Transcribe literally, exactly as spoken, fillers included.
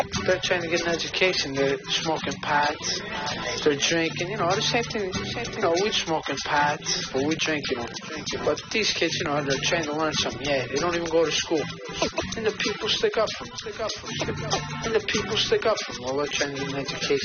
They're trying to get an education. They're smoking pots. They're drinking. You know, the same thing. Same thing. You know, we're smoking pots, but we're drinking them. But these kids, you know, they're trying to learn something. Yeah, they don't even go to school. And the people stick up for them. Stick up for them. And the people still stick up for them while they're trying to get an education.